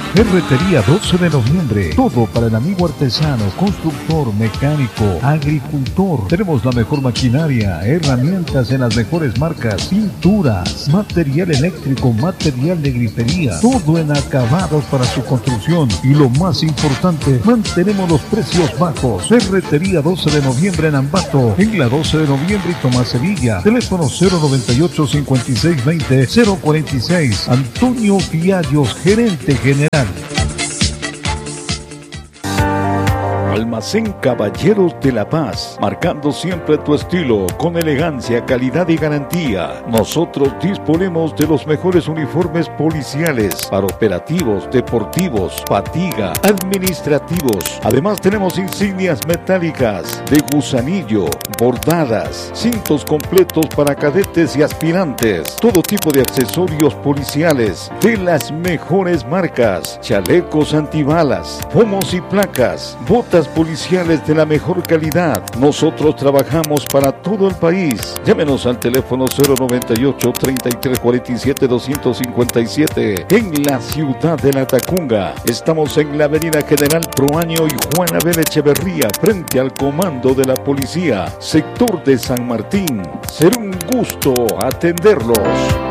Ferretería 12 de noviembre. Todo para el amigo artesano, constructor, mecánico, agricultor. Tenemos la mejor maquinaria, herramientas en las mejores marcas, pinturas, material eléctrico, material de grifería. Todo en acabados para su construcción. Y lo más importante, mantenemos los precios bajos. Ferretería 12 de noviembre en Ambato. En la 12 de noviembre y Tomás Sevilla. Teléfono 098-5620-046. Antonio Fiallos, gerente general. Almacén Caballeros de la Paz, marcando siempre tu estilo, con elegancia, calidad y garantía. Nosotros disponemos de los mejores uniformes policiales para operativos, deportivos, fatiga, administrativos. Además tenemos insignias metálicas de gusanillo, bordadas, cintos completos para cadetes y aspirantes, todo tipo de accesorios policiales de las mejores marcas, chalecos antibalas, pomos y placas, botas policiales de la mejor calidad. Nosotros trabajamos para todo el país. Llámenos al teléfono 098-3347-257 en la ciudad de La Tacunga. Estamos en la avenida General Proaño y Juan Abel Echeverría, frente al comando de la policía, sector de San Martín. Será un gusto atenderlos.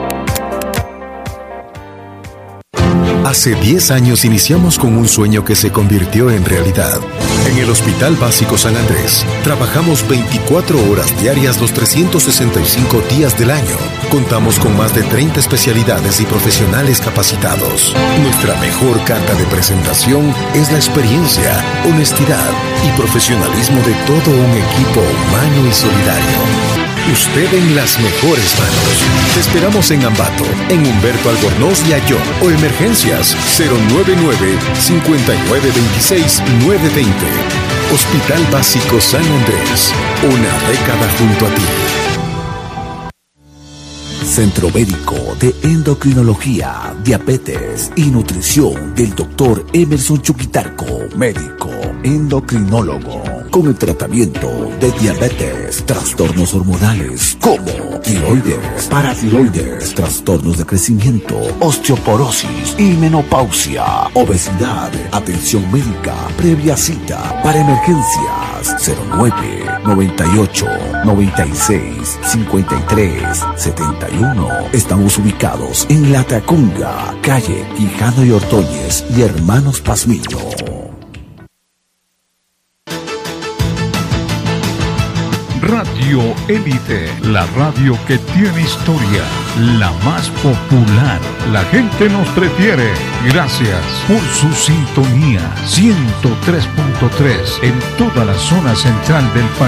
Hace 10 años iniciamos con un sueño que se convirtió en realidad. En el Hospital Básico San Andrés, trabajamos 24 horas diarias los 365 días del año. Contamos con más de 30 especialidades y profesionales capacitados. Nuestra mejor carta de presentación es la experiencia, honestidad y profesionalismo de todo un equipo humano y solidario. Usted en las mejores manos. Te esperamos en Ambato, en Humberto Albornoz y Ayllón, o emergencias 099-5926-920. Hospital Básico San Andrés, una década junto a ti. Centro Médico de Endocrinología, Diabetes y Nutrición del Dr. Emerson Chuquitarco, médico endocrinólogo, con el tratamiento de diabetes, trastornos hormonales como tiroides, paratiroides, trastornos de crecimiento, osteoporosis y menopausia, obesidad. Atención médica previa cita para emergencias 09 98 96 53 71. Estamos ubicados en La Tacunga, calle Quijano y Ordóñez y Hermanos Pazmiño. Radio Élite, la radio que tiene historia, la más popular. La gente nos prefiere. Gracias por su sintonía. 103.3 en toda la zona central del país.